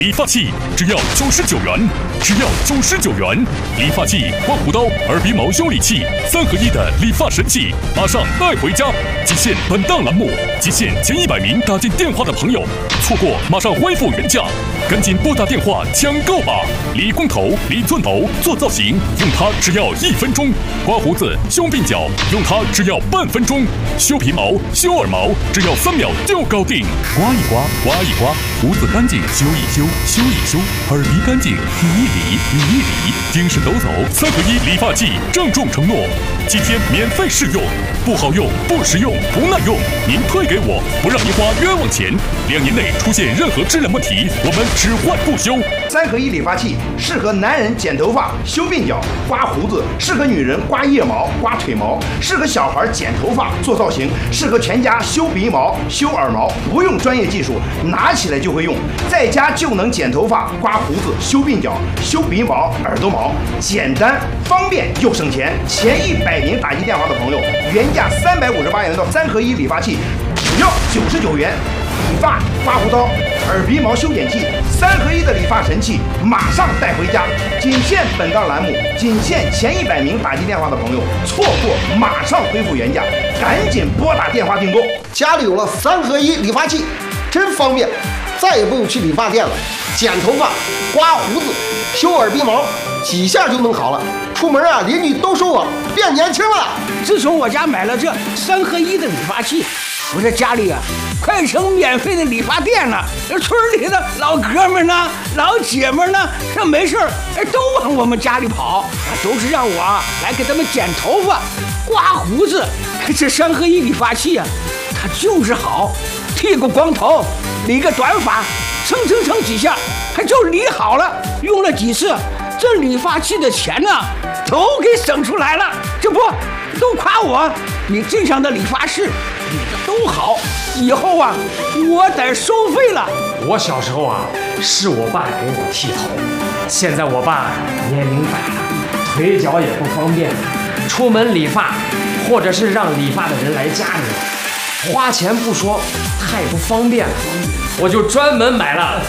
理发器只要99元，只要99元。理发器、刮胡刀、耳鼻毛修理器3合1的理发神器，马上带回家！仅限本档栏目，仅限前100名打进电话的朋友，错过马上恢复原价，赶紧拨打电话抢购吧！理光头、理寸头、做造型，用它只要1分钟；刮胡子、修鬓角，用它只要半分钟；修皮毛、修耳毛，只要3秒就搞定。刮一刮，刮一刮，胡子干净修一修。修一修，耳鼻干净，理一理，理一理，精神抖擞3合1理发器郑重承诺，7天免费试用，不好用、不实用、不耐用，您退给我，不让您花冤枉钱。2年内出现任何质量问题，我们只换不修。 3合1理发器适合男人剪头发、修鬓角、刮胡子，适合女人刮腋毛、刮腿毛，适合小孩剪头发、做造型，适合全家修鼻毛、修耳毛，不用专业技术，拿起来就会用，在家就能剪头发、刮胡子、修鬓角、修鼻毛、耳朵毛，简单方便又省钱。前100名打进电话的朋友，原价358元的3合1理发器只要99元。理发、刮胡刀、耳鼻毛修剪器3合1的理发神器，马上带回家！仅限本档栏目，仅限前100名打进电话的朋友，错过马上恢复原价，赶紧拨打电话订购。 家里有了3合1理发器，真方便，再也不用去理发店了，剪头发、刮胡子、修耳鼻毛，几下就弄好了。出门啊，邻居都说我变年轻了。 自从我家买了这3合1的理发器，我这家里啊，快成免费的理发店了。村里的老哥们呢、老姐们呢，这没事都往我们家里跑，都是让我来给他们剪头发、刮胡子。这3合1理发器啊，它就是好，剃个光头，理个短发，蹭几下，它就理好了。用了几次，这理发器的钱呢，都给省出来了。这不都夸我，你镇上的理发师理的都好，以后啊，我得收费了。 我小时候啊，是我爸给我剃头，现在我爸年龄大了，腿脚也不方便，出门理发，或者是让理发的人来家里，花钱不说，太不方便了。我就专门买了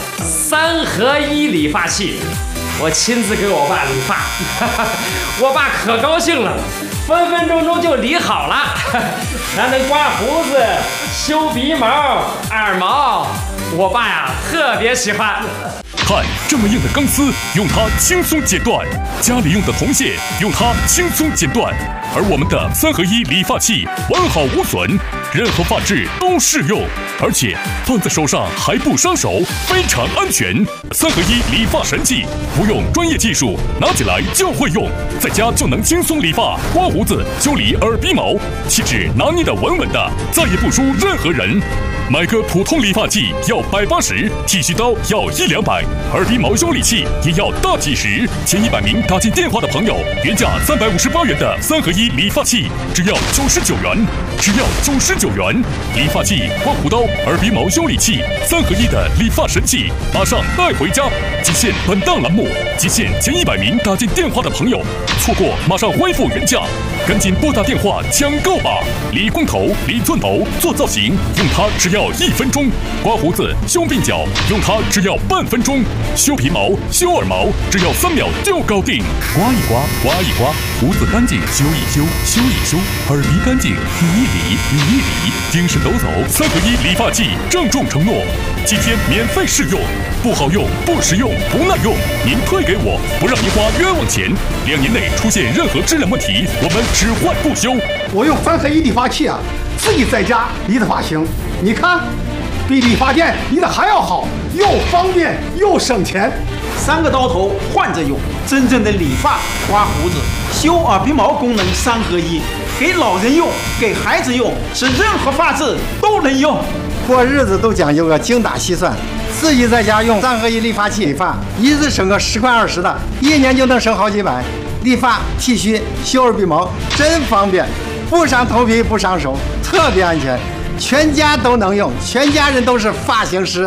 3合1理发器，我亲自给我爸理发，我爸可高兴了，分分钟就理好了，还能刮胡子、修鼻毛、耳毛，我爸呀特别喜欢。 看这么硬的钢丝，用它轻松剪断；家里用的铜线，用它轻松剪断。而我们的3合1理发器完好无损，任何发质都适用，而且放在手上还不伤手，非常安全。3合1理发神器，不用专业技术，拿起来就会用，在家就能轻松理发、刮胡子、修理耳鼻毛，气质拿捏得稳稳的，再也不输任何人。买个普通理发器要180，剃须刀要100-200，耳鼻毛修理器也要大几十。前100名打进电话的朋友，原价358元的3合1理发器只要99元，只要99元。理发器、刮胡刀、耳鼻毛修理器3合1的理发神器，马上带回家！仅限本档栏目，仅限前100名打进电话的朋友，错过马上恢复原价，赶紧拨打电话抢购吧！理光头、理寸头、做造型，用它只要1分钟；刮胡子、修鬓角，用它只要半分钟；修皮毛、修耳毛，只要3秒就搞定。刮一刮，刮一刮，胡子干净修一修，修一修，耳鼻干净理一理，理一理，精神抖擞3合1理发器郑重承诺：7天免费试用，不好用、不实用、不耐用，您退给我，不让您花冤枉钱。2年内出现任何质量问题，我们只换不修。 我用3合1理发器啊，自己在家理的发型，你看，比理发店理的还要好，又方便又省钱。 3个刀头换着用，真正的理发、刮胡子、修耳鼻毛功能3合1，给老人用，给孩子用，是任何发质都能用。 过日子都讲究个精打细算，自己在家用3合1理发器理发，一次省个10块20的，1年就能省好几百。理发、剃须、修耳鼻毛真方便，不伤头皮不伤手，特别安全，全家都能用，全家人都是发型师。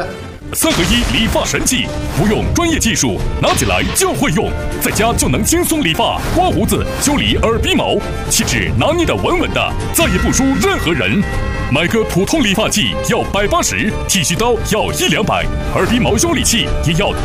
3合1理发神器，不用专业技术，拿起来就会用，在家就能轻松理发、刮胡子、修理耳鼻毛，气质拿捏得稳稳的，再也不输任何人。买个普通理发器要180，剃须刀要100-200，耳鼻毛修理器也要